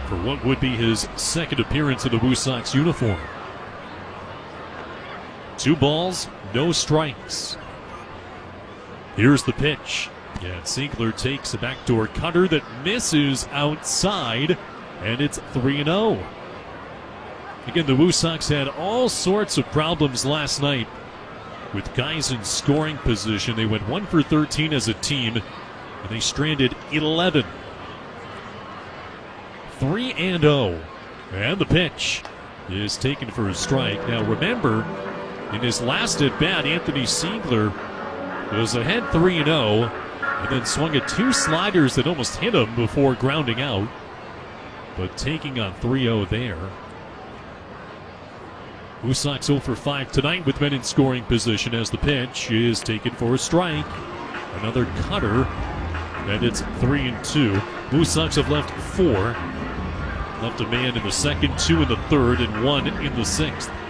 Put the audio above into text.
for what would be his second appearance in the Woo Sox uniform. 2 balls, no strikes. Here's the pitch. And Ziegler takes a backdoor cutter that misses outside, and it's 3-0. Again, the Woo Sox had all sorts of problems last night with guys in scoring position. They went 1 for 13 as a team, and they stranded 11. 3-0. And the pitch is taken for a strike. Now remember, in his last at bat, Anthony Ziegler was ahead 3-0 and then swung at 2 sliders that almost hit him before grounding out. But taking on 3-0 there. Woo Sox 0 for 5 tonight with men in scoring position as the pitch is taken for a strike. Another cutter, and it's 3-2. Woo Sox have left 4. Left a man in the second, 2 in the third, and 1 in the sixth.